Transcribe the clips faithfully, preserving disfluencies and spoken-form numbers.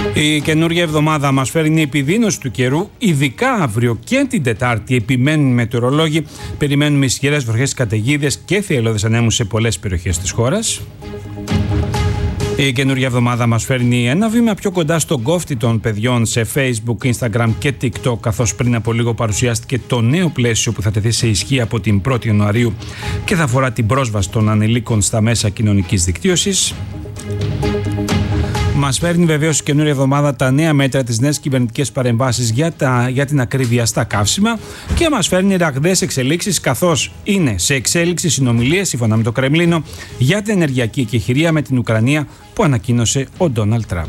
Η καινούργια εβδομάδα μας φέρνει επιδείνωση του καιρού, ειδικά αύριο και την Τετάρτη. Επιμένουν οι μετεωρολόγοι. Περιμένουμε ισχυρές βροχές, καταιγίδες και θυελλώδες ανέμους σε πολλές περιοχές της χώρας. Η καινούργια εβδομάδα μας φέρνει ένα βήμα πιο κοντά στον κόφτη των παιδιών σε Facebook, Instagram και TikTok, καθώς πριν από λίγο παρουσιάστηκε το νέο πλαίσιο που θα τεθεί σε ισχύ από την πρώτη Ιανουαρίου και θα αφορά την πρόσβαση των ανηλίκων στα μέσα κοινωνικής δικτύωσης. Μας φέρνει βεβαίως η καινούργια εβδομάδα τα νέα μέτρα, τις νέες κυβερνητικές παρεμβάσεις για, τα, για την ακρίβεια στα καύσιμα και μας φέρνει ραγδαίες εξελίξεις, καθώς είναι σε εξέλιξη συνομιλίες σύμφωνα με το Κρεμλίνο για την ενεργειακή εκεχηρία με την Ουκρανία που ανακοίνωσε ο Ντόναλντ Τραμπ.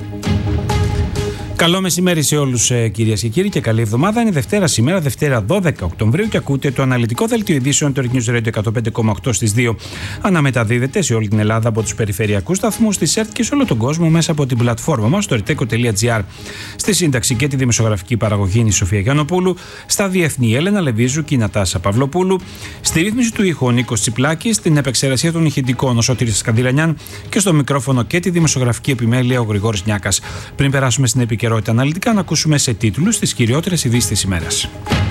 Καλό μεσημέρι σε όλους, κυρίες και κύριοι, και καλή εβδομάδα. Είναι Δευτέρα σήμερα, Δευτέρα δώδεκα Οκτωβρίου, και ακούτε το αναλυτικό δελτίο ειδήσεων του News Radio εκατόν πέντε κόμμα οκτώ στις δύο. Αναμεταδίδεται σε όλη την Ελλάδα από τους περιφερειακούς σταθμούς της ΕΡΤ και σε όλο τον κόσμο μέσα από την πλατφόρμα μας, το ρετέκο τελεία τζι άρ. Στη σύνταξη και τη δημοσιογραφική παραγωγή είναι η Σοφία Γιαννοπούλου. Στα διεθνή, η Έλενα Λεβίζου και η Νατάσα Παυλοπούλου. Στη ρύθμιση του ήχου, ο Νίκος Τσιπλάκης. Στην επεξεργασία των ηχητικών, ο Σωτήρης Σκανδυλανιάν. Και στο μικρόφωνο και τη δημοσιογραφική επιμέλεια, ο Γρηγόρης Νιάκας. Πριν περάσουμε στην επικαιρότητα αναλυτικά, να ακούσουμε σε τίτλους τις κυριότερες ειδήσεις της ημέρας.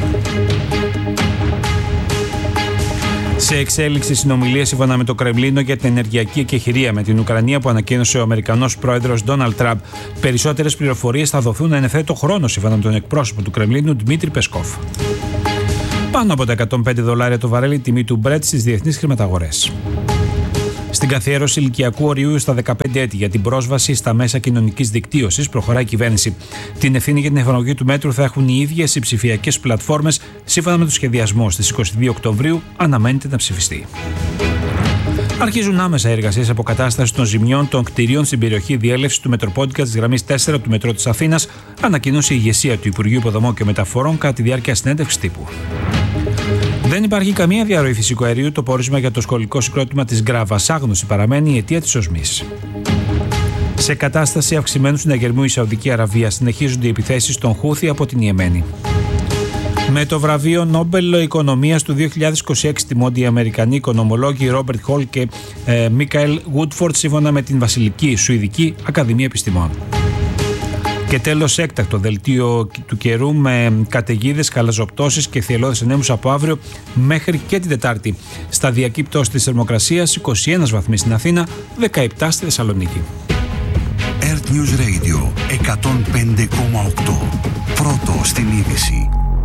Σε εξέλιξη συνομιλίες σύμφωνα με το Κρεμλίνο για την ενεργειακή εκεχηρία με την Ουκρανία που ανακοίνωσε ο Αμερικανός πρόεδρος Ντόναλντ Τραμπ. Περισσότερες πληροφορίες θα δοθούν εν ευθέτω χρόνο σύμφωνα με τον εκπρόσωπο του Κρεμλίνου Δημήτρη Πεσκόφ. Πάνω από τα εκατόν πέντε δολάρια το βαρέλι τιμή του Μπρετ στις διεθνείς χρηματαγορές. Στην καθιέρωση ηλικιακού ορίου στα δεκαπέντε έτη για την πρόσβαση στα μέσα κοινωνικής δικτύωσης προχωράει η κυβέρνηση. Την ευθύνη για την εφαρμογή του μέτρου θα έχουν οι ίδιες οι ψηφιακές πλατφόρμες. Σύμφωνα με το σχεδιασμό, στις είκοσι δύο Οκτωβρίου αναμένεται να ψηφιστεί. Αρχίζουν άμεσα εργασίες αποκατάστασης των ζημιών των κτηρίων στην περιοχή διέλευσης του Μετροπόντικα της γραμμής τέσσερα του Μετρό της Αθήνας, ανακοίνωσε η ηγεσία του Υπουργείου Υποδομών και Μεταφορών κατά τη διάρκεια συνέντευξης τύπου. Δεν υπάρχει καμία διαρροή φυσικού αερίου. Το πόρισμα για το σχολικό συγκρότημα της Γκράβας άγνωση παραμένει η αιτία της οσμής. Σε κατάσταση αυξημένου συναγερμού η Σαουδική Αραβία συνεχίζονται οι επιθέσεις των Χούθι από την Ιεμένη. Με το βραβείο Νόμπελ Οικονομίας του δύο χιλιάδες είκοσι έξι τιμώνται οι Αμερικανοί οικονομολόγοι Ρόμπερτ Χολ και ε, Μίκαελ Γουτφόρτ σύμφωνα με την Βασιλική Σουηδική Ακαδημία Επιστημών. Και τέλος, έκτακτο δελτίο του καιρού με καταιγίδες, καλαζοπτώσεις και θυελλώδες ανέμους από αύριο μέχρι και την Τετάρτη. Σταδιακή πτώση της θερμοκρασίας, είκοσι ένα βαθμοί στην Αθήνα, δεκαεπτά στη Θεσσαλονίκη. ΕΡΤ News Radio εκατόν πέντε κόμμα οκτώ. Πρώτο στην είδηση.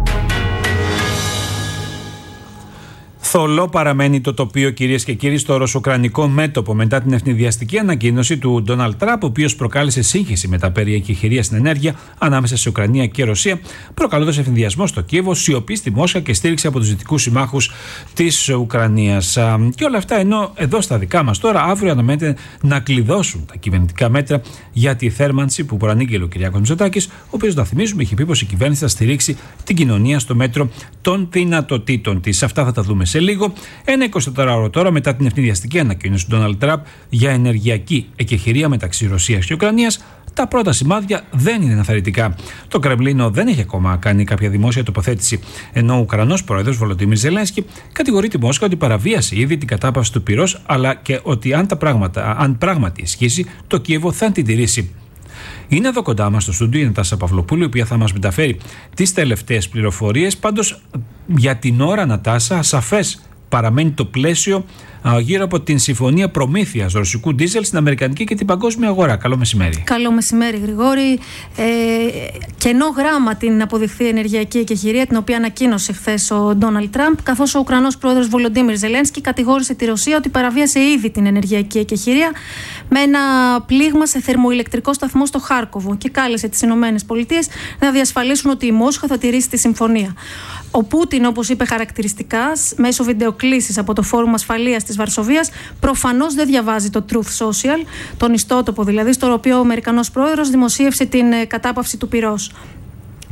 Θολό παραμένει το τοπίο, κυρίες και κύριοι, στο ρωσο-ουκρανικό μέτωπο μετά την ευνηδιαστική ανακοίνωση του Ντόναλντ Τραμπ, ο οποίος προκάλεσε σύγχυση με τα περί εκεχηρίας στην ενέργεια ανάμεσα σε Ουκρανία και Ρωσία, προκαλώντας ευνηδιασμό στο Κίεβο, σιωπή στη Μόσχα και στήριξη από τους δυτικούς συμμάχους της Ουκρανίας. Και όλα αυτά ενώ εδώ στα δικά μας τώρα, αύριο αναμένεται να κλειδώσουν τα κυβερνητικά μέτρα για τη θέρμανση που προανήγγειλε ο Κυριάκος Μητσοτάκης, ο οποίος, να θυμίσουμε, είχε πει πως η κυβέρνηση θα στηρίξει την κοινωνία στο μέτρο των δυνατοτήτων της. Αυτά θα τα δούμε σε λίγο. Ένα εικοσιτετράωρο τώρα μετά την ευνηδιαστική ανακοίνωση του Ντόναλντ Τραμπ για ενεργειακή εκεχηρία μεταξύ Ρωσίας και Ουκρανίας, τα πρώτα σημάδια δεν είναι ενθαρρυντικά. Το Κρεμλίνο δεν έχει ακόμα κάνει κάποια δημόσια τοποθέτηση, ενώ ο Ουκρανός πρόεδρος Βολοντίμιρ Ζελένσκι κατηγορεί τη Μόσχα ότι παραβίασε ήδη την κατάπαυση του πυρός, αλλά και ότι αν, τα πράγματα, αν πράγματι ισχύσει, το Κίεβο θα την τηρήσει. Είναι εδώ κοντά μας στο στούντιο η Νατάσα Παυλοπούλου, η οποία θα μας μεταφέρει τις τελευταίες πληροφορίες. Πάντως, για την ώρα, Νατάσα, ασαφές παραμένει το πλαίσιο γύρω από την συμφωνία προμήθειας ρωσικού ντίζελ στην αμερικανική και την παγκόσμια αγορά. Καλό μεσημέρι. Καλό μεσημέρι, Γρηγόρη. Ε, κενό γράμμα την αποδειχθεί ενεργειακή εκεχηρία, την οποία ανακοίνωσε χθες ο Ντόναλντ Τραμπ, καθώς ο Ουκρανός πρόεδρος Βολοντίμιρ Ζελένσκι κατηγόρησε τη Ρωσία ότι παραβίασε ήδη την ενεργειακή εκεχηρία με ένα πλήγμα σε θερμοηλεκτρικό σταθμό στο Χάρκοβο και κάλεσε τις ΗΠΑ να διασφαλίσουν ότι η Μόσχα θα τηρήσει τη συμφωνία. Ο Πούτιν, όπως είπε χαρακτηριστικά, μέσω βιντεοκλήσης από το Φόρουμ Ασφαλείας της Βαρσοβίας, προφανώς δεν διαβάζει το Truth Social, τον ιστότοπο δηλαδή, στο οποίο ο Αμερικανός πρόεδρος δημοσίευσε την κατάπαυση του πυρός.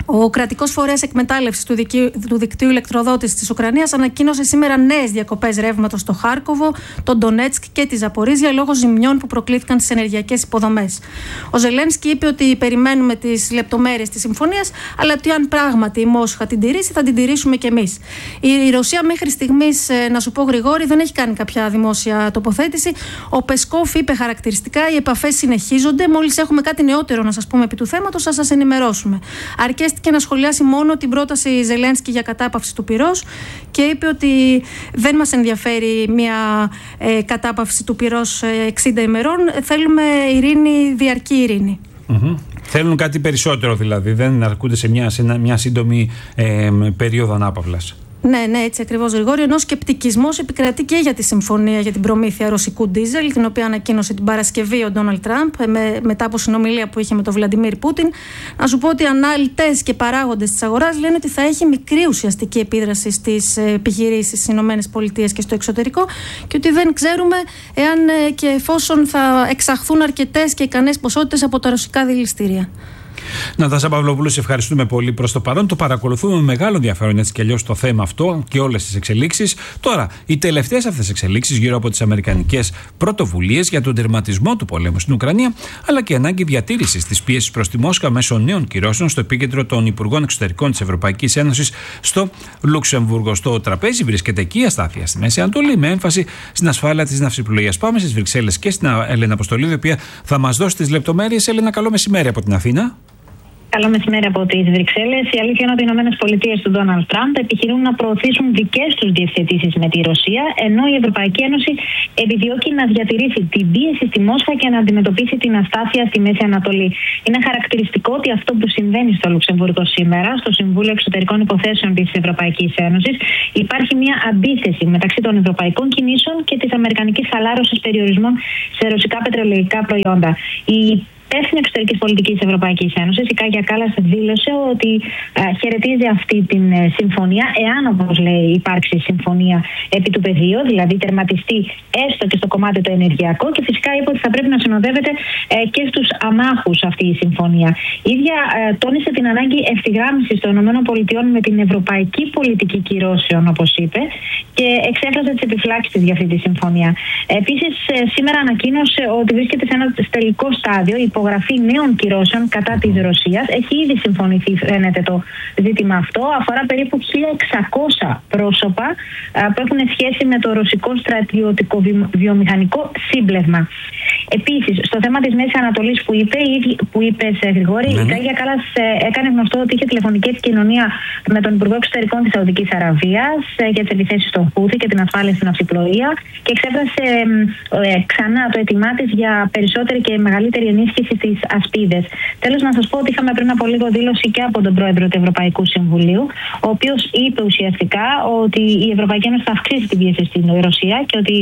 Ο κρατικός φορέας εκμετάλλευσης του, του δικτύου ηλεκτροδότησης της Ουκρανίας ανακοίνωσε σήμερα νέες διακοπές ρεύματος στο Χάρκοβο, τον Ντονέτσκ και τη Ζαπορίζια λόγω ζημιών που προκλήθηκαν στις ενεργειακές υποδομές. Ο Ζελένσκι είπε ότι περιμένουμε τις λεπτομέρειες της συμφωνίας, αλλά ότι αν πράγματι η Μόσχα την τηρήσει, θα την τηρήσουμε κι εμείς. Η Ρωσία μέχρι στιγμής, να σου πω Γρηγόρη, δεν έχει κάνει κάποια δημόσια τοποθέτηση. Ο Πεσκόφ είπε χαρακτηριστικά: οι επαφές συνεχίζονται. Μόλις έχουμε κάτι νεότερο να σας πούμε επί του θέματος, θα σας ενημερώσουμε. Αρκέστηκε να σχολιάσει μόνο την πρόταση Ζελένσκι για κατάπαυση του πυρός και είπε ότι δεν μας ενδιαφέρει μια ε, κατάπαυση του πυρός εξήντα ημερών. Θέλουμε ειρήνη, διαρκή ειρήνη. Mm-hmm. Θέλουν κάτι περισσότερο δηλαδή, δεν αρκούνται σε μια, σε μια σύντομη ε, περίοδο ανάπαυλας. Ναι, ναι, έτσι ακριβώς, Γρηγόρη. Ενώ σκεπτικισμός επικρατεί και για τη συμφωνία για την προμήθεια ρωσικού ντίζελ, την οποία ανακοίνωσε την Παρασκευή ο Ντόναλντ Τραμπ με, μετά από συνομιλία που είχε με τον Βλαντιμίρ Πούτιν. Να σου πω ότι οι αναλυτές και παράγοντες της αγοράς λένε ότι θα έχει μικρή ουσιαστική επίδραση στις επιχειρήσεις στις ΗΠΑ και στο εξωτερικό και ότι δεν ξέρουμε εάν και εφόσον θα εξαχθούν αρκετές και ικανές ποσότητες από τα ρωσικά δηληστήρια. Νατάσα Παυλοπούλου, σε ευχαριστούμε πολύ προς το παρόν. Το παρακολουθούμε με μεγάλο ενδιαφέρον έτσι κι αλλιώς το θέμα αυτό και όλες τις εξελίξεις. Τώρα, οι τελευταίες αυτές εξελίξεις γύρω από τις αμερικανικές πρωτοβουλίες για τον τερματισμό του πολέμου στην Ουκρανία, αλλά και ανάγκη διατήρησης της πίεσης προς τη Μόσχα μέσω νέων κυρώσεων στο επίκεντρο των Υπουργών Εξωτερικών της Ευρωπαϊκής Ένωσης στο Λουξεμβούργο. Στο τραπέζι βρίσκεται εκεί η αστάθεια στη Μέση Ανατολή, με έμφαση στην ασφάλεια της ναυσιπλοείας. Πάμε στις Βρυξέλλες και στην Έλενα Αποστολίδη, η οποία θα μας δώσει τις λεπτομέρειες. Έλενα, καλό μεσημέρι από την Αθήνα. Καλό μεσημέρι από τις Βρυξέλλες. Η αλήθεια είναι ότι οι ΗΠΑ του Ντόναλντ Τραμπ επιχειρούν να προωθήσουν δικές τους διευθετήσεις με τη Ρωσία, ενώ η Ευρωπαϊκή Ένωση επιδιώκει να διατηρήσει την πίεση στη Μόσχα και να αντιμετωπίσει την αστάθεια στη Μέση Ανατολή. Είναι χαρακτηριστικό ότι αυτό που συμβαίνει στο Λουξεμβούργο σήμερα, στο Συμβούλιο Εξωτερικών Υποθέσεων της Ευρωπαϊκής Ένωσης, υπάρχει μια αντίθεση μεταξύ των ευρωπαϊκών κινήσεων και της αμερικανικής χαλάρωσης περιορισμών σε ρωσικά πετρελαϊκά προϊόντα. Η υπεύθυνη εξωτερικής πολιτικής της Ευρωπαϊκής Ένωσης, η Κάγια Κάλλας, δήλωσε ότι α, χαιρετίζει αυτή την ε, συμφωνία, εάν, όπως λέει, υπάρξει συμφωνία επί του πεδίου, δηλαδή τερματιστεί έστω και στο κομμάτι το ενεργειακό, και φυσικά είπε ότι θα πρέπει να συνοδεύεται ε, και στους αμάχους αυτή η συμφωνία. Η ίδια ε, τόνισε την ανάγκη ευθυγράμμισης των ΗΠΑ με την ευρωπαϊκή πολιτική κυρώσεων, όπως είπε, και εξέφρασε τις επιφυλάξεις για αυτή τη συμφωνία. Επίσης, ε, σήμερα ανακοίνωσε ότι βρίσκεται σε ένα τελικό στάδιο υπογραφή νέων κυρώσεων κατά της Ρωσίας. Έχει ήδη συμφωνηθεί, φαίνεται, το ζήτημα αυτό. Αφορά περίπου χίλια εξακόσια πρόσωπα α, που έχουν σχέση με το ρωσικό στρατιωτικό βιομηχανικό σύμπλεγμα. Επίσης, στο θέμα της Μέσης Ανατολής που είπε, που είπε σε Γρηγόρη, ναι, η Κάγια Κάλλας έκανε γνωστό ότι είχε τηλεφωνική επικοινωνία με τον Υπουργό Εξωτερικών της Σαουδικής Αραβίας για τις επιθέσεις στον Χούθη και την ασφάλεια στην ναυσιπλοεία και εξέφρασε ε, ξανά το αίτημά της για περισσότερη και μεγαλύτερη ενίσχυση στις ασπίδες. Τέλος, να σας πω ότι είχαμε πριν από λίγο δήλωση και από τον Πρόεδρο του Ευρωπαϊκού Συμβουλίου, ο οποίος είπε ουσιαστικά ότι η Ευρωπαϊκή Ένωση θα αυξήσει την πίεση στην Ρωσία και ότι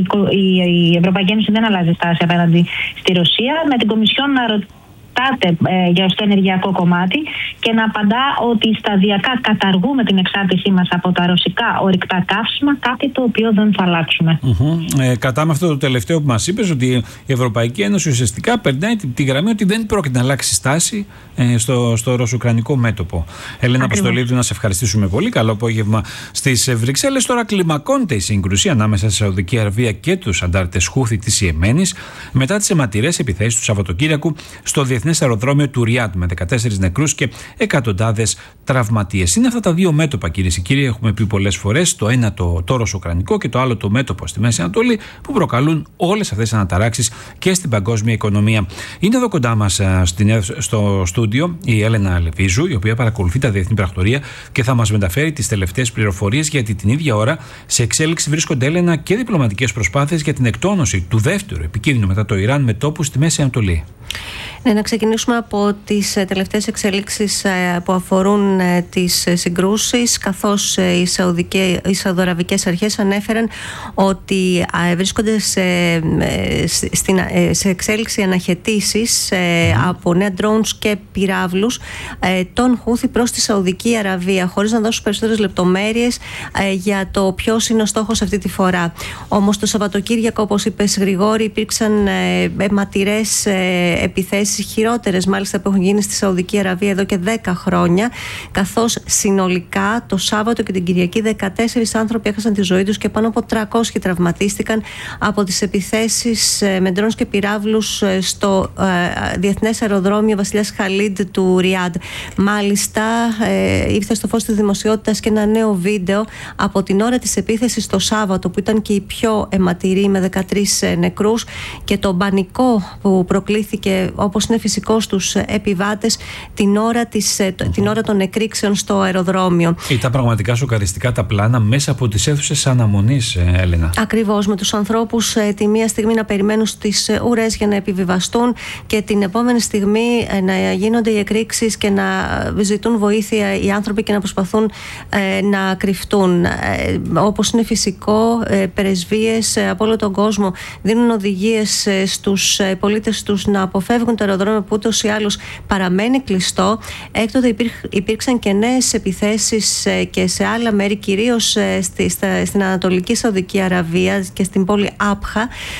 η Ευρωπαϊκή Ένωση δεν αλλάζει στάση απέναντι στη Ρωσία, με την Κομισιόν να ρωτάτε ε, για το ενεργειακό κομμάτι και να απαντά ότι σταδιακά καταργούμε την εξάρτησή μας από τα ρωσικά ορυκτά καύσιμα, κάτι το οποίο δεν θα αλλάξουμε. Mm-hmm. Ε, κατά με αυτό το τελευταίο που μας είπες, ότι η Ευρωπαϊκή Ένωση ουσιαστικά περνάει τη, τη γραμμή ότι δεν πρόκειται να αλλάξει στάση ε, στο, στο ρωσουκρανικό μέτωπο. Έλενα Αποστολίδου, να σε ευχαριστήσουμε πολύ. Καλό απόγευμα στις Βρυξέλλες. Τώρα κλιμακώνεται η σύγκρουση ανάμεσα στη Σαουδική Αραβία και τους αντάρτες Χούθη της Ιεμένης μετά τις αιματηρές επιθέσεις του Σαββατοκύριακου στο διεθνές αεροδρόμιο του Ριάντ με δεκατέσσερις νεκρούς και εκατοντάδες τραυματίες. Είναι αυτά τα δύο μέτωπα, κυρίες και κύριοι, έχουμε πει πολλές φορές. Το ένα το, το ρωσουκρανικό και το άλλο το μέτωπο στη Μέση Ανατολή, που προκαλούν όλες αυτές τις αναταράξεις και στην παγκόσμια οικονομία. Είναι εδώ κοντά μας στο στούντιο η Έλενα Λεβίζου, η οποία παρακολουθεί τα διεθνή πρακτορία και θα μας μεταφέρει τις τελευταίες πληροφορίες, γιατί την ίδια ώρα σε εξέλιξη βρίσκονται, Έλενα, και διπλωματικές προσπάθειες για την εκτόνωση του δεύτερου επικίνδυνου μετά το Ιράν μετώπου στη Μέση Ανατολή. Ναι, να ξεκινήσουμε από τις τελευταίες εξελίξεις που αφορούν τις συγκρούσεις, καθώς οι, οι Σαουδοαραβικές αρχές ανέφεραν ότι βρίσκονται σε, σε εξέλιξη αναχαιτήσεις από νέα drones και πυράβλους των Χούθη προς τη Σαουδική Αραβία, χωρίς να δώσουν περισσότερες λεπτομέρειες για το ποιος είναι ο στόχος αυτή τη φορά. Όμως το Σαββατοκύριακο, όπως είπες, Γρηγόρη, υπήρξαν αιματηρές επιθέσεις, χειρότερες μάλιστα, που έχουν γίνει στη Σαουδική Αραβία εδώ και δέκα χρόνια, καθώς συνολικά το Σάββατο και την Κυριακή δεκατέσσερις άνθρωποι έχασαν τη ζωή τους και πάνω από τριακόσιοι τραυματίστηκαν από τις επιθέσεις με ντρόουνς και πυράβλους στο ε, διεθνές αεροδρόμιο Βασιλιάς Χαλίντ του Ριάντ. Μάλιστα, ε, ήρθε στο φως της δημοσιότητας και ένα νέο βίντεο από την ώρα της επίθεσης το Σάββατο, που ήταν και η πιο αιματηρή, με δεκατρείς νεκρούς, και το πανικό που προκλήθηκε, όπως είναι φυσικό στους επιβάτες, την ώρα, της, την ώρα των εκρήξεων στο αεροδρόμιο. Ήταν πραγματικά σοκαριστικά τα πλάνα μέσα από τις αίθουσες αναμονής, Έλενα. Ακριβώς, με τους ανθρώπους ε, τη μία στιγμή να περιμένουν στις ουρές για να επιβιβαστούν και την επόμενη στιγμή ε, να γίνονται οι εκρήξεις και να ζητούν βοήθεια οι άνθρωποι και να προσπαθούν ε, να κρυφτούν. Ε, όπως είναι φυσικό, ε, πρεσβείες ε, από όλο τον κόσμο δίνουν οδηγίες ε, στους ε, πολίτες τους να αποφεύγουν το αεροδρόμιο, που ούτως ή άλλως παραμένει κλειστό. Έκτοτε υπήρχ, υπήρξαν και νέες επιθέσεις ε, και σε άλλα μέρη, κυρίως ε, στη, στα, στην Ανατολική Σαουδική Αραβία και στην πόλη Άπχα.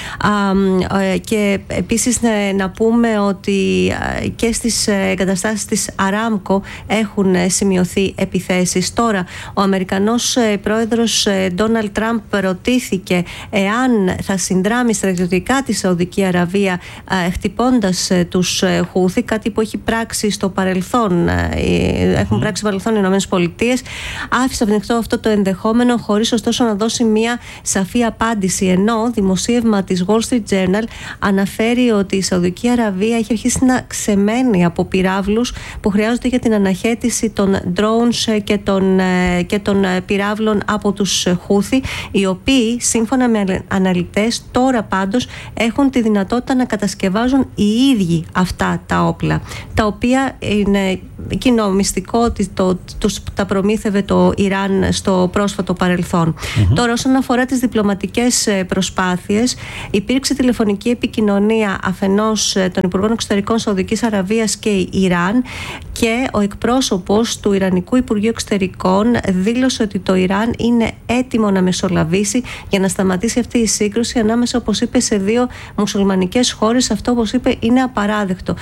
Α, ε, και επίσης ε, να πούμε ότι ε, και στις εγκαταστάσεις της Αράμκο έχουν ε, σημειωθεί επιθέσεις. Τώρα, ο Αμερικανός ε, πρόεδρος Ντόναλντ Τραμπ ρωτήθηκε εάν θα συνδράμει στρατιωτικά τη Σαουδική Αραβία ε, χτυπώντας ε, τους ε, Χούθη, κάτι που έχει πράξει στο παρελθόν, ε, έχουν πράξει στο παρελθόν οι Ηνωμένες Πολιτείες. Άφησε ανοιχτό αυτό το ενδεχόμενο, χωρίς ωστόσο να δώσει μία σαφή απάντηση, ενώ δημοσίευμα της Wall Street Journal αναφέρει ότι η Σαουδική Αραβία έχει αρχίσει να ξεμένει από πυράβλους που χρειάζονται για την αναχέτηση των drones και των, και των πυράβλων από τους Χούθη, οι οποίοι σύμφωνα με αναλυτές τώρα πάντως έχουν τη δυνατότητα να κατασκευάζουν οι ίδιοι αυτά τα όπλα, τα οποία είναι κοινό μυστικό ότι το, τους, τα προμήθευε το Ιράν στο πρόσφατο παρελθόν. Mm-hmm. Τώρα, όσον αφορά τις διπλωματικές προσπάθειες, υπήρξε τηλεφωνική επικοινωνία αφενός των Υπουργών Εξωτερικών Σαουδικής Αραβίας και Ιράν, και ο εκπρόσωπος του Ιρανικού Υπουργείου Εξωτερικών δήλωσε ότι το Ιράν είναι έτοιμο να μεσολαβήσει για να σταματήσει αυτή η σύγκρουση ανάμεσα, όπως είπε, σε δύο μουσουλμανικές χώρες. Αυτό, όπως είπε, είναι απαράδεκτο.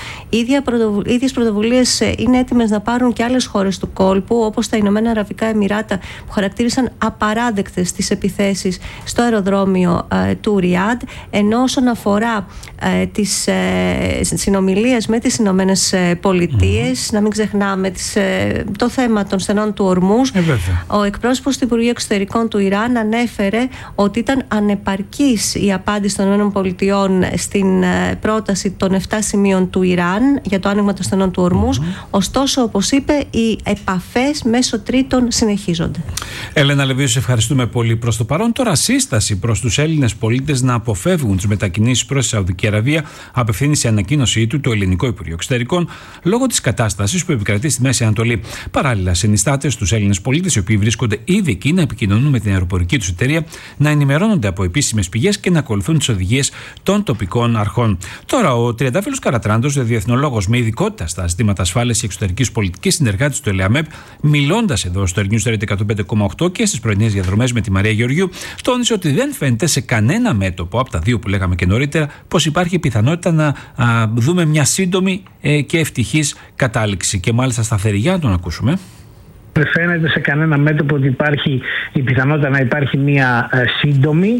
Οι ίδιες πρωτοβουλίες είναι έτοιμες να πάρουν και άλλες χώρες του κόλπου, όπως τα Ηνωμένα Αραβικά Εμιράτα, που χαρακτήρισαν απαράδεκτες τις επιθέσεις στο αεροδρόμιο ε, του Ριάντ. Ενώ όσον αφορά ε, τις ε, συνομιλίες με τις Ηνωμένες Πολιτείες, mm. να μην ξεχνάμε τις, ε, το θέμα των στενών του Ορμούς, ε, ο εκπρόσωπος του Υπουργείου Εξωτερικών του Ιράν ανέφερε ότι ήταν ανεπαρκής η απάντηση των ΗΠΑ στην ε, πρόταση των επτά σημείων του Ιράν για το άνοιγμα των στενών του Ορμούς. Mm-hmm. Ωστόσο, όπως είπε, οι επαφές μέσω τρίτων συνεχίζονται. Έλενα Λεβίου, σε ευχαριστούμε πολύ. Προς το παρόν, τώρα σύσταση προς τους Έλληνες πολίτες να αποφεύγουν τις μετακινήσεις προς τη Σαουδική Αραβία απευθύνει σε ανακοίνωσή του το Ελληνικό Υπουργείο Εξωτερικών λόγω της κατάστασης που επικρατεί στη Μέση Ανατολή. Παράλληλα, συνιστάται στους Έλληνες πολίτες, οι οποίοι βρίσκονται ήδη εκεί, να επικοινωνούν με την αεροπορική τους εταιρεία, να ενημερώνονται από επίσημες πηγές και να ακολουθούν τις οδηγίες των τοπικών αρχών. Τώρα, ο τριαντάφυλλος Καρατράντος, διεθνολόγος με ειδικότητα στα ζητήματα ασφάλειας και εξωτερικής πολιτικής, συνεργάτης του ΕΛΕΑΜΕΠ, μιλώντας εδώ στο News εκατόν πέντε κόμμα οκτώ και στις πρωινές διαδρομές με τη Μαρία Γεωργιού, τόνισε ότι δεν φαίνεται σε κανένα μέτωπο από τα δύο που λέγαμε και νωρίτερα πως υπάρχει πιθανότητα να α, δούμε μια σύντομη ε, και ευτυχής κατάληξη. Και μάλιστα σταθερή, για να τον ακούσουμε. Δεν φαίνεται σε κανένα μέτωπο ότι υπάρχει η πιθανότητα να υπάρχει μια ε, σύντομη,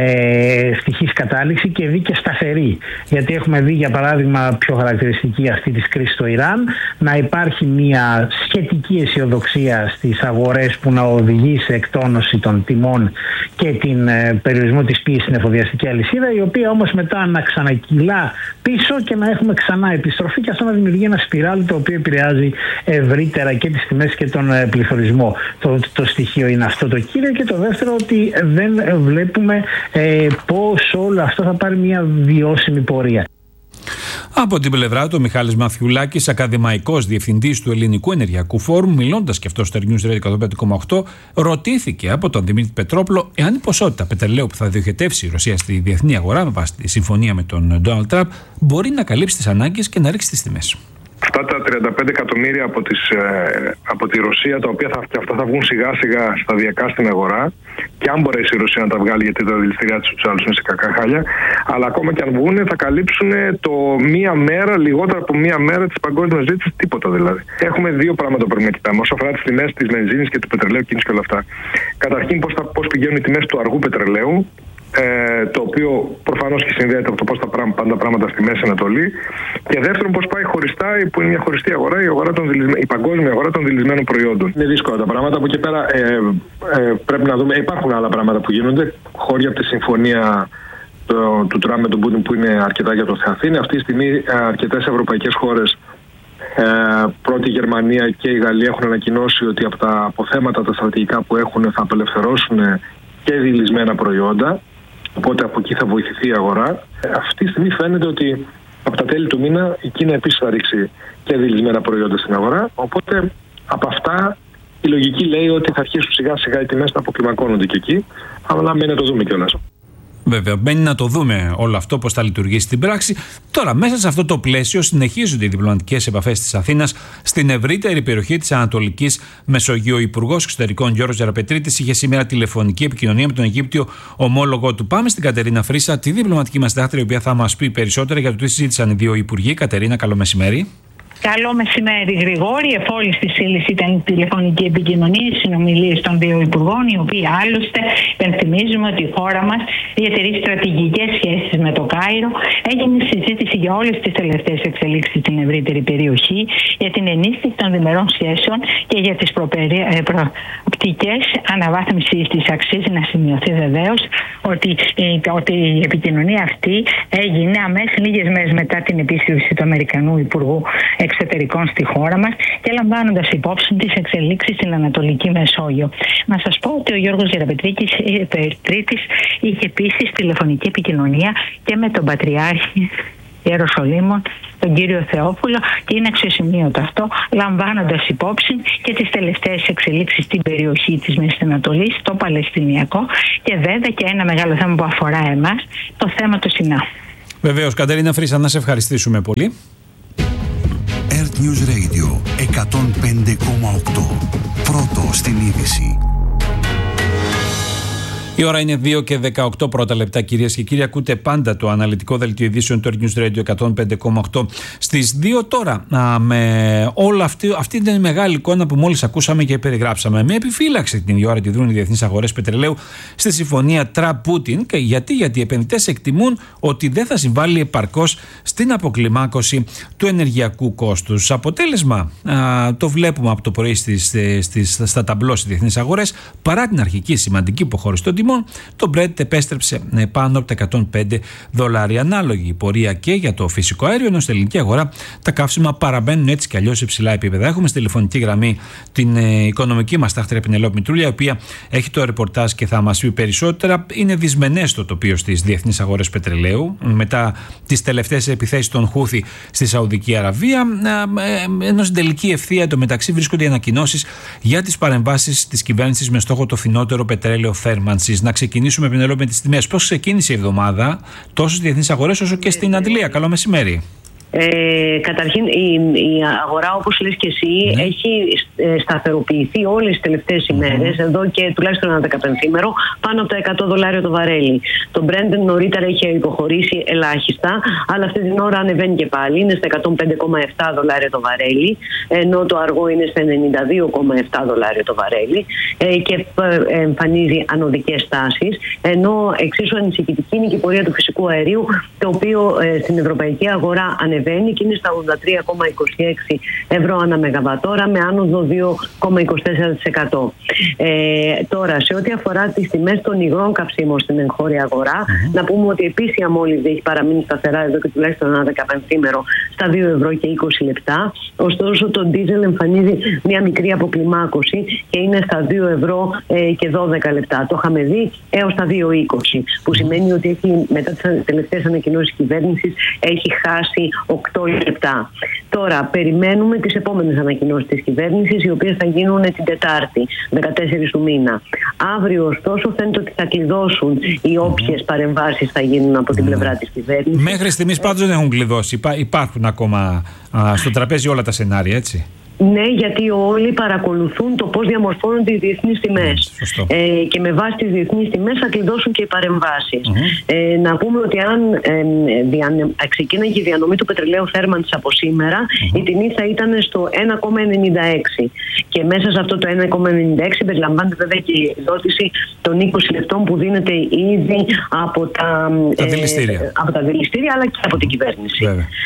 ε, ευτυχής κατάληξη και δει και σταθερή. Γιατί έχουμε δει, για παράδειγμα, πιο χαρακτηριστική αυτή της κρίσης στο Ιράν, να υπάρχει μια σχετική αισιοδοξία στις αγορές που να οδηγεί σε εκτόνωση των τιμών και την ε, περιορισμό της πίεσης στην εφοδιαστική αλυσίδα, η οποία όμως μετά να ξανακυλά πίσω και να έχουμε ξανά επιστροφή, και αυτό να δημιουργεί ένα σπιράλι το οποίο επηρεάζει ευρύτερα και τις τιμές και τον πληθωρισμό. Το, το στοιχείο είναι αυτό το κύριο, και το δεύτερο ότι δεν βλέπουμε ε, πώς όλο αυτό θα πάρει μια βιώσιμη πορεία. Από την πλευρά του, ο Μιχάλης Μαθιουλάκης, ακαδημαϊκός διευθυντής του Ελληνικού Ενεργειακού Φόρουμ, μιλώντας και αυτό στο News εκατόν πέντε κόμμα οκτώ, ρωτήθηκε από τον Δημήτρη Πετρόπουλο εάν η ποσότητα πετρελαίου που θα διοχετεύσει η Ρωσία στη διεθνή αγορά με βάση τη συμφωνία με τον Ντόναλντ Τραμπ μπορεί να καλύψει τις ανάγκες και να ρίξει τις τιμές. αυτά τα τριάντα πέντε εκατομμύρια από, τις, ε, από τη Ρωσία, τα οποία θα, και αυτά θα βγουν σιγά σιγά σταδιακά στην αγορά, και αν μπορέσει η Ρωσία να τα βγάλει, γιατί τα δηληστήριά της τους άλλους είναι σε κακά χάλια, αλλά ακόμα και αν βγουν θα καλύψουν το μία μέρα, λιγότερο από μία μέρα της παγκόσμιας ζήτησης, τίποτα δηλαδή. Έχουμε δύο πράγματα που πρέπει να κοιτάμε όσο αφορά τις τιμές της βενζίνης και του πετρελαίου, κίνηση και όλα αυτά. Καταρχήν, πώς, πώς πηγαίνουν οι τιμές του αργού πετρελαίου, Ε, το οποίο προφανώς και συνδέεται από το πώς τα πάνε τα πράγματα στη Μέση Ανατολή. Και δεύτερον, πώς πάει χωριστά, που είναι μια χωριστή αγορά, η, αγορά των η παγκόσμια αγορά των δηλισμένων προϊόντων. Είναι δύσκολα τα πράγματα. Από εκεί πέρα ε, ε, πρέπει να δούμε. Υπάρχουν άλλα πράγματα που γίνονται. Χώρια από τη συμφωνία το, του Τραμπ με τον Πούτιν, που είναι αρκετά για το Θεαθήνη. Αυτή τη στιγμή αρκετές ευρωπαϊκές χώρες, ε, πρώτη η Γερμανία και η Γαλλία, έχουν ανακοινώσει ότι από τα αποθέματα τα στρατηγικά που έχουν θα απελευθερώσουν και δηλισμένα προϊόντα. Οπότε από εκεί θα βοηθηθεί η αγορά. Αυτή τη στιγμή φαίνεται ότι από τα τέλη του μήνα η Κίνα επίσης θα ρίξει και δηλισμένα προϊόντα στην αγορά. Οπότε από αυτά η λογική λέει ότι θα αρχίσουν σιγά σιγά οι τιμές να αποκλιμακώνονται και εκεί. Αλλά μένει να το δούμε κιόλας. Βέβαια, μπαίνει να το δούμε όλο αυτό πώς θα λειτουργήσει στην πράξη. Τώρα, μέσα σε αυτό το πλαίσιο, συνεχίζονται οι διπλωματικές επαφές της Αθήνας στην ευρύτερη περιοχή της Ανατολικής Μεσογείου. Ο Υπουργός Εξωτερικών Γιώργος Γεραπετρίτης είχε σήμερα τηλεφωνική επικοινωνία με τον Αιγύπτιο ομόλογο του. Πάμε στην Κατερίνα Φρύσα, τη διπλωματική μας συντάκτρια, η οποία θα μας πει περισσότερα για το τι συζήτησαν οι δύο υπουργοί. Κατερίνα, καλό μεσημέρι. Καλό μεσημέρι, Γρηγόρη. Εφόλης της ύλης ήταν η τηλεφωνική επικοινωνία, οι συνομιλίες των δύο υπουργών, οι οποίοι άλλωστε υπενθυμίζουμε ότι η χώρα μας διατηρεί στρατηγικές σχέσεις με το Κάιρο. Έγινε συζήτηση για όλες τις τελευταίες εξελίξεις στην ευρύτερη περιοχή, για την ενίσχυση των διμερών σχέσεων και για τις προοπτικές αναβάθμισης της. Αξίζει να σημειωθεί βεβαίως ότι, ότι η επικοινωνία αυτή έγινε αμέσως λίγες μέρες μετά την επίσκεψη του Αμερικανού Υπουργού Εξωτερικών στη χώρα μας και λαμβάνοντας υπόψη τις εξελίξεις στην Ανατολική Μεσόγειο. Να σας πω ότι ο Γιώργος Γεραπετρίτης είχε επίσης τηλεφωνική επικοινωνία και με τον Πατριάρχη Ιεροσολύμων, τον κύριο Θεόφουλο, και είναι αξιοσημείωτο αυτό, λαμβάνοντας υπόψη και τις τελευταίες εξελίξεις στην περιοχή της Μέσης Ανατολής, το Παλαιστινιακό, και βέβαια και ένα μεγάλο θέμα που αφορά εμάς, το θέμα του Σινά. Βεβαίως, Κατερίνα Φρύσα, να σε ευχαριστήσουμε πολύ. Earth News Radio εκατόν πέντε κόμμα οκτώ. Πρώτο στην είδηση. Η ώρα είναι δύο και δεκαοκτώ πρώτα λεπτά, κυρίες και κύριοι. Ακούτε πάντα το αναλυτικό δελτίο ειδήσεων του Earth News Radio εκατόν πέντε κόμμα οκτώ. Στις δύο τώρα, α, με όλα αυτή, αυτή την μεγάλη εικόνα που μόλις ακούσαμε και περιγράψαμε. Με επιφύλαξη την ίδια ώρα τη δρούν οι διεθνείς αγορές πετρελαίου στη συμφωνία Τραμπ-Πούτιν. Και γιατί, γιατί οι επενδυτές εκτιμούν ότι δεν θα συμβάλλει επαρκώς στην αποκλιμάκωση του ενεργειακού κόστους. Αποτέλεσμα, α, το βλέπουμε από το πρωί στις, στις, στα ταμπλό στις διεθνείς αγορές. Παρά την αρχική σημαντική υποχώρηση των τιμών, το Brent επέστρεψε πάνω από τα εκατόν πέντε δολάρια. Ανάλογη η πορεία και για το φυσικό αέριο, ενώ στην ελληνική αγορά τα καύσιμα παραμένουν έτσι κι αλλιώς σε υψηλά επίπεδα. Έχουμε στη τηλεφωνική γραμμή την ε, οικονομική μας τάχτρια Πινελόπη Μητρούλια, η οποία έχει το ρεπορτάζ και θα μας πει περισσότερα. Είναι δυσμενές το τοπίο στις διεθνείς αγορές πετρελαίου μετά τις τελευταίες επιθέσεις των Χούθι στη Σαουδική Αραβία. Ε, ε, ενώ στην τελική ευθεία εντωμεταξύ βρίσκονται οι ανακοινώσεις για τις παρεμβάσεις της κυβέρνησης με στόχο το φθηνότερο πετρέλαιο θέρμανσης. Να ξεκινήσουμε, Πινελόπη, με τις τιμές. Πώς ξεκίνησε η εβδομάδα τόσο στις διεθνείς αγορές όσο και στην Αντλία? Καλό μεσημέρι. Ε, καταρχήν η, η αγορά, όπως λες και εσύ, ναι. έχει ε, σταθεροποιηθεί όλες τις τελευταίες mm-hmm. ημέρες, εδώ και τουλάχιστον ένα δεκαπενθήμερο, πάνω από τα εκατό δολάρια το βαρέλι. Το Brent νωρίτερα είχε υποχωρήσει ελάχιστα, αλλά αυτή την ώρα ανεβαίνει και πάλι, είναι στα εκατόν πέντε κόμμα επτά δολάρια το βαρέλι, ενώ το αργό είναι στα ενενήντα δύο κόμμα επτά δολάρια το βαρέλι ε, και ε, εμφανίζει ανωδικές τάσεις, ενώ εξίσου ανησυχητική είναι και η πορεία του φυσικού αερίου, το οποίο ε, στην ευρωπαϊκή αγορά ανεβαίνει και είναι στα ογδόντα τρία κόμμα είκοσι έξι ευρώ ανά μεγαβατόρα, με άνοδο δύο κόμμα είκοσι τέσσερα τοις εκατό. Ε, τώρα, σε ό,τι αφορά τις τιμές των υγρών καυσίμων στην εγχώρια αγορά, mm-hmm. να πούμε ότι επίσης η αμόλυβδη έχει παραμείνει σταθερά εδώ και τουλάχιστον ένα δεκαπενθήμερο στα δύο ευρώ και είκοσι λεπτά. Ωστόσο, το ντίζελ εμφανίζει μια μικρή αποκλιμάκωση και είναι στα δύο ευρώ και δώδεκα λεπτά. Το είχαμε δει έως τα δύο είκοσι, που σημαίνει ότι έχει, μετά τις τελευταίες ανακοινώσεις της κυβέρνησης, έχει χάσει οκτώ λεπτά. Τώρα περιμένουμε τις επόμενες ανακοινώσεις της κυβέρνησης, οι οποίες θα γίνουν την Τετάρτη, δεκατέσσερις του μήνα. Αύριο ωστόσο φαίνεται ότι θα κλειδώσουν οι όποιες παρεμβάσεις θα γίνουν από την πλευρά της κυβέρνησης. Μέχρι στιγμής πάντως δεν έχουν κλειδώσει. Υπά, υπάρχουν ακόμα α, στο τραπέζι όλα τα σενάρια, έτσι. Ναι, γιατί όλοι παρακολουθούν το πώς διαμορφώνονται οι διεθνείς τιμές. Ε, και με βάση τις διεθνείς τιμές θα κλειδώσουν και οι παρεμβάσεις. Mm-hmm. Ε, να πούμε ότι αν ε, δια, ξεκίναγε η διανομή του πετρελαίου θέρμανσης από σήμερα, mm-hmm. η τιμή θα ήταν στο ένα κόμμα ενενήντα έξι. Και μέσα σε αυτό το ένα κόμμα ενενήντα έξι περιλαμβάνεται βέβαια και η εκδότηση των είκοσι λεπτών που δίνεται ήδη από τα, τα, ε, δηληστήρια. από τα δηληστήρια αλλά και από την κυβέρνηση.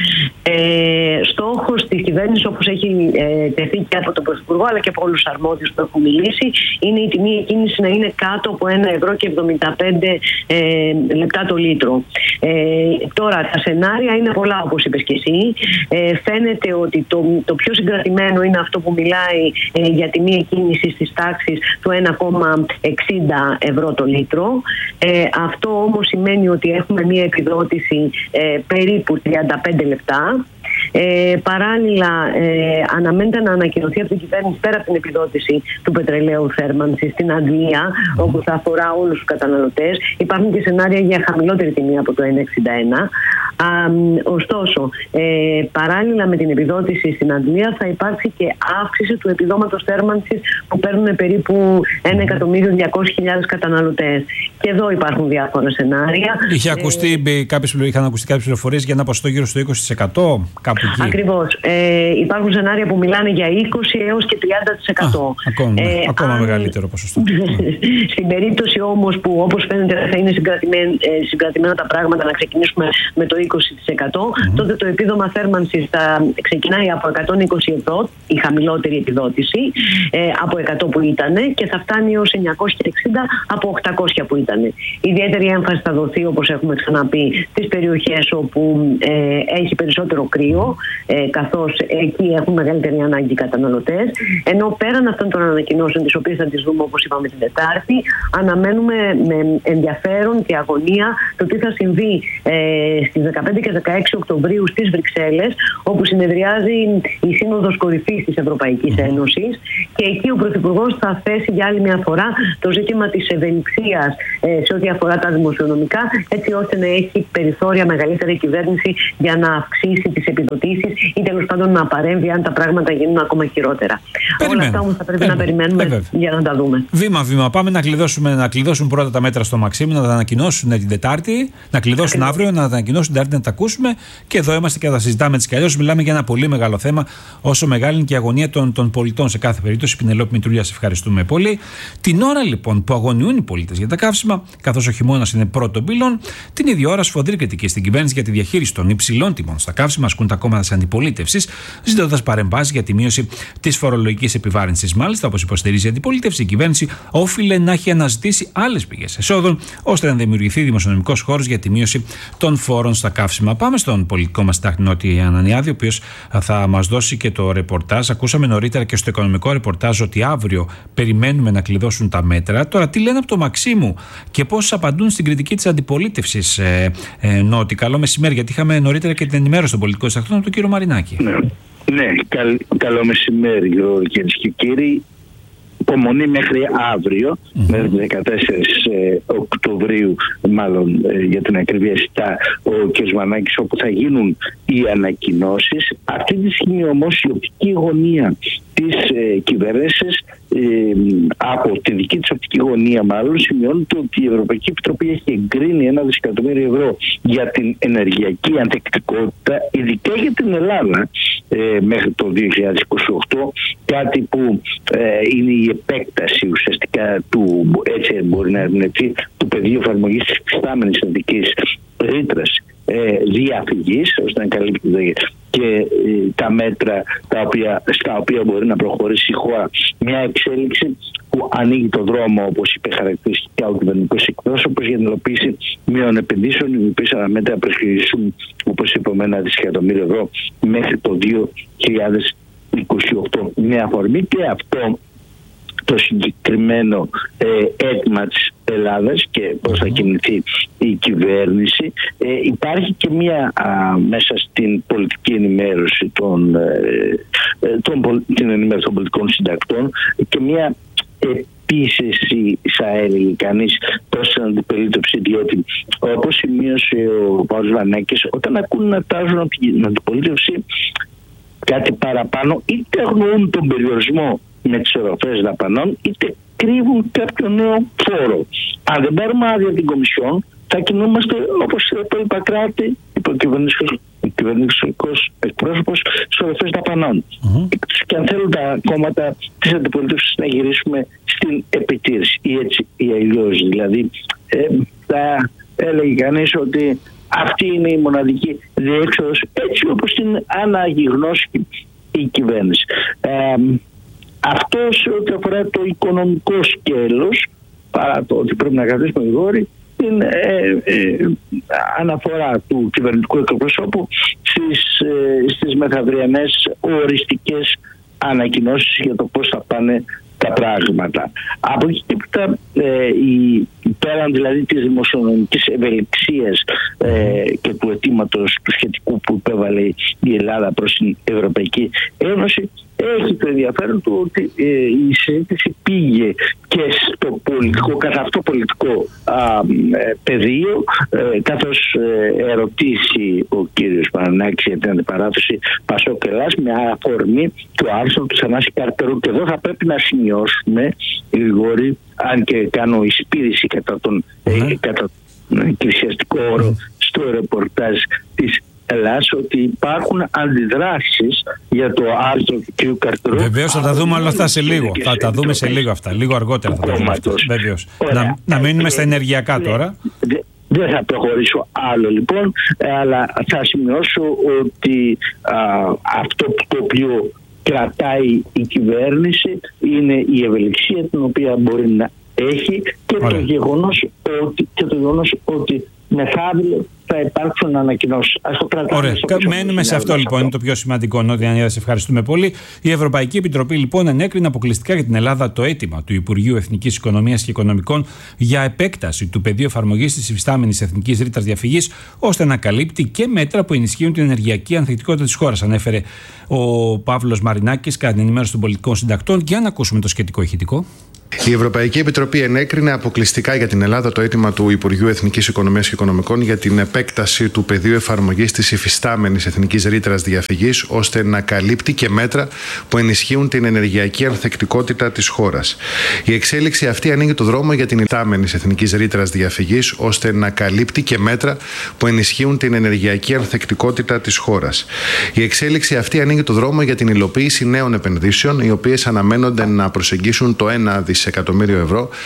Ε, στόχος της κυβέρνησης, όπως έχει ε, τεθεί και από τον Πρωθυπουργό αλλά και από όλους τους αρμόδιους που έχουν μιλήσει, είναι η τιμή εκκίνηση να είναι κάτω από ένα ευρώ και εβδομήντα πέντε ε, λεπτά το λίτρο. Ε, τώρα τα σενάρια είναι πολλά, όπως είπες και εσύ. Ε, φαίνεται ότι το, το πιο συγκρατημένο είναι αυτό που μιλάει ε, για τιμή εκκίνηση στις τάξεις του ένα κόμμα εξήντα ευρώ το λίτρο. Ε, αυτό όμως σημαίνει ότι έχουμε μια επιδότηση ε, περίπου τριάντα πέντε λεπτά. Ε, παράλληλα, ε, αναμένεται να ανακοινωθεί από την κυβέρνηση πέρα από την επιδότηση του πετρελαίου θέρμανσης στην Αγγλία, mm. όπου θα αφορά όλους τους καταναλωτές. Υπάρχουν και σενάρια για χαμηλότερη τιμή από το ένα εξήντα ένα. Α, ωστόσο, ε, παράλληλα με την επιδότηση στην Αγγλία θα υπάρξει και αύξηση του επιδόματος θέρμανσης που παίρνουν περίπου ένα εκατομμύριο διακόσιες χιλιάδες καταναλωτές. Και εδώ υπάρχουν διάφορα σενάρια. Είχε ακουστεί, ε, κάποιες, είχαν ακουστεί κάποιες πληροφορίες για ένα ποσοστό γύρω στο είκοσι τοις εκατό. Ακριβώς. Ε, υπάρχουν σενάρια που μιλάνε για είκοσι έως και τριάντα τοις εκατό. Α, ακόμα ε, ακόμα αν, μεγαλύτερο ποσοστό. Στην περίπτωση όμως που όπως φαίνεται θα είναι συγκρατημένα, ε, συγκρατημένα τα πράγματα, να ξεκινήσουμε με το είκοσι τοις εκατό, mm-hmm. τότε το επίδομα θέρμανσης θα ξεκινάει από εκατόν είκοσι ευρώ, η χαμηλότερη επιδότηση, ε, από εκατό που ήταν, και θα φτάνει ως εννιακόσια εξήντα από οκτακόσια που ήταν. Ιδιαίτερη έμφαση θα δοθεί, όπως έχουμε ξαναπεί, στις περιοχές όπου ε, έχει περισσότερο κρύο, ε, καθώς εκεί έχουν μεγαλύτερη ανάγκη οι καταναλωτές. Ενώ πέραν αυτών των ανακοινώσεων, τις οποίες θα τις δούμε όπως είπαμε την Τετάρτη, αναμένουμε με ενδιαφέρον και αγωνία το τι θα συμβεί ε, στις δεκαπέντε και δεκαέξι Οκτωβρίου στις Βρυξέλλες, όπου συνεδριάζει η Σύνοδος Κορυφής της Ευρωπαϊκής Ένωσης, και εκεί ο Πρωθυπουργός θα θέσει για άλλη μια φορά το ζήτημα της ευελιξίας ε, σε ό,τι αφορά τα δημοσιονομικά, έτσι ώστε να έχει περιθώρια μεγαλύτερη κυβέρνηση για να αυξήσει τις επιδοτήσεις ή τέλος πάντων να παρέμβει αν τα πράγματα γίνουν ακόμα χειρότερα. Περιμένω. Όλα αυτά όμως θα πρέπει Περιμένω. να περιμένουμε ε, για να τα δούμε. Βήμα-βήμα. Πάμε να, κλειδώσουμε, να κλειδώσουν πρώτα τα μέτρα στο Μαξίμου, να τα ανακοινώσουν την Τετάρτη, να κλειδώσουν Ακριβώς. αύριο, να τα ανακοινώσουν την Τετάρτη, να τα ακούσουμε, και εδώ είμαστε και θα τα συζητάμε έτσι κι αλλιώς. Μιλάμε για ένα πολύ μεγάλο θέμα, όσο μεγάλη είναι και η αγωνία των, των πολιτών σε κάθε περίπτωση. Πινελόπη Μητρουλία, σε ευχαριστούμε πολύ. Την ώρα λοιπόν που αγωνιούν οι πολίτες για τα καύσιμα, καθώς ο χειμώνας είναι πρώτο πύλων, την ίδια ώρα σφοδρή κριτική στην κυβέρνηση για τη διαχείριση των υψηλών τιμών στα καύσιμα ασκούν τα κόμματα της αντιπολίτευσης, ζητώντας παρεμβάσεις για τη μείωση της φορολογικής επιβάρυνσης. Μάλιστα, όπως υποστηρίζει η αντιπολίτευση, η κυβέρνηση όφιλε να έχει αναζητήσει άλλες πηγές εσόδων, ώστε να δημιουργηθεί δημοσιονομικός χώρος για τη μείωση των φόρων στα καύσιμα. Πάμε στον πολιτικό μας συντάκτη Νότι Ανανιάδη, ο οποίος θα μας δώσει και το ρεπορτάζ. Ακούσαμε νωρίτερα και στο οικονομικό ρεπορτάζ ότι αύριο περιμένουμε να κλειδώσουν τα μέτρα. Τώρα, τι λένε από το Μαξίμου και πώς απαντούν στην κριτική της αντιπολίτευσης, ε, ε, Νότι. Καλό μεσημέρι, γιατί είχαμε νωρίτερα και την ενημέρωση των πολιτικών συντακτών από τον κύριο Μαρινάκη. Ναι, ναι καλ, καλό μεσημέρι, κυρίες και κύριοι. Υπομονή μέχρι αύριο, mm-hmm. μέχρι δεκατέσσερις Οκτωβρίου, μάλλον ε, για την ακρίβεια ζητά ο κ. Μανάκης, όπου θα γίνουν οι ανακοινώσεις. Αυτή τη στιγμή όμως η οπτική γωνία της ε, κυβέρνησης, ε, από τη δική της οπτική γωνία μάλλον, σημειώνεται ότι η Ευρωπαϊκή Επιτροπή έχει εγκρίνει ένα δισεκατομμύριο ευρώ για την ενεργειακή ανθεκτικότητα, ειδικά για την Ελλάδα, ε, μέχρι το δύο χιλιάδες είκοσι οκτώ, κάτι που ε, είναι η επέκταση ουσιαστικά του, έτσι μπορεί να ερμηνευτεί, του πεδίου εφαρμογής της υφιστάμενης ειδικής ρήτρας ε, διαφυγής, ώστε να καλύπτει και ε, τα μέτρα τα οποία, στα οποία μπορεί να προχωρήσει η χώρα. Μια εξέλιξη που ανοίγει το δρόμο, όπως είπε χαρακτηριστικά ο κυβερνητικός εκπρόσωπος, για την υλοποίηση μείων επενδύσεων, οι οποίες αναμένεται να προσχωρήσουν, όπως είπαμε, ένα δισεκατομμύριο ευρώ μέχρι το δύο χιλιάδες είκοσι οκτώ. Με αφορμή και αυτό, το συγκεκριμένο ε, αίτημα της Ελλάδας και πώς θα κινηθεί η κυβέρνηση. Ε, υπάρχει και μία α, μέσα στην πολιτική ενημέρωση των, ε, των, την ενημέρωση των πολιτικών συντακτών και μία επίσεση, θα έλεγε κανείς, προς την αντιπολίτευση, διότι όπως σημείωσε ο Παύλος Βανάκης, όταν ακούν να τάζουν από την αντιπολίτευση κάτι παραπάνω, είτε αγνοούν τον περιορισμό με τις οροφές δαπανών, είτε κρύβουν κάποιο νέο φόρο. Αν δεν πάρουμε άδεια την Κομισιόν, θα κινούμαστε όπως το είπα κράτη, είπε ο κυβερνητικός εκπρόσωπος, στις οροφές δαπανών. Mm-hmm. Και αν θέλουν τα κόμματα της αντιπολίτευσης να γυρίσουμε στην επιτήρηση, ή έτσι ή αλλιώς. Δηλαδή, ε, θα έλεγε κανείς ότι αυτή είναι η μοναδική διέξοδος, έτσι όπως την αναγυγνώσει η κυβέρνηση. Ε, αυτό σε ό,τι αφορά το οικονομικό σκέλος, παρά το ότι πρέπει να κρατήσουμε γρήγορη, την ε, ε, αναφορά του κυβερνητικού εκπροσώπου στις, ε, στις μεθαυριανές οριστικές ανακοινώσεις για το πώς θα πάνε τα πράγματα. Από εκεί και πέρα, ε, η, πέραν δηλαδή της δημοσιονομικής ευελιξίας ε, και του αιτήματος του σχετικού που υπέβαλε η Ελλάδα προς την Ευρωπαϊκή Ένωση, έχει το ενδιαφέρον του ότι ε, η συζήτηση πήγε και στο πολιτικό, καθ' αυτό πολιτικό α, ε, πεδίο, ε, καθώς ε, ερωτήσει ο κύριος Πανανάκης για την αντιπαράθεση Πασόκ Ελλάς με αφορμή του άρθρου του Θανάση Καρτερού. Και εδώ θα πρέπει να σημειώσουμε, Γρηγόρη, αν και κάνω εισπήρηση κατά τον mm. ε, κατά εκκλησιαστικό όρο στο ρεπορτάζ της Ελλάς, ότι υπάρχουν αντιδράσεις για το άρθρο του κ. Καρτερού. Βεβαίως θα τα δούμε όλα αυτά σε λίγο. Θα τα δούμε σε λίγο αυτά. Λίγο αργότερα θα τα δούμε αυτά. Βεβαίως. Να, να μείνουμε στα ενεργειακά τώρα. Δεν θα προχωρήσω άλλο λοιπόν, αλλά θα σημειώσω ότι α, αυτό το οποίο κρατάει η κυβέρνηση είναι η ευελιξία την οποία μπορεί να έχει και το γεγονός ότι, και το γεγονός ότι μεθαύριο θα υπάρξουν ανακοινώσεις. Ας το κρατάμε. Ωραία. Μένουμε σε αυτό λοιπόν. Είναι το πιο σημαντικό. Νότια Ανιέρα, σε ευχαριστούμε πολύ. Η Ευρωπαϊκή Επιτροπή λοιπόν ενέκρινε αποκλειστικά για την Ελλάδα το αίτημα του Υπουργείου Εθνικής Οικονομίας και Οικονομικών για επέκταση του πεδίου εφαρμογής της υφιστάμενης εθνικής ρήτρας διαφυγής, ώστε να καλύπτει και μέτρα που ενισχύουν την ενεργειακή ανθεκτικότητα της χώρας. Ανέφερε ο Παύλος Μαρινάκης κατά την ενημέρωση των πολιτικών συντακτών. Για να ακούσουμε το σχετικό ηχητικό. Η Ευρωπαϊκή Επιτροπή ενέκρινε αποκλειστικά για την Ελλάδα το αίτημα του Υπουργείου Εθνικής Οικονομίας και Οικονομικών για την επέκταση του πεδίου εφαρμογής της υφιστάμενης εθνικής ρήτρας διαφυγής, ώστε να καλύπτει και μέτρα που ενισχύουν την ενεργειακή ανθεκτικότητα της χώρας. Η εξέλιξη αυτή ανοίγει το δρόμο για την υφιστάμενη εθνικής ρήτρας διαφυγής, ώστε να καλύπτει και μέτρα που ενισχύουν την ενεργειακή ανθεκτικότητα της χώρας. Η εξέλιξη αυτή ανοίγει το δρόμο για την υλοποίηση νέων επενδύσεων, οι οποίες αναμένονται να προσεγγίσουν το ένα δισεκατομμύριο ευρώ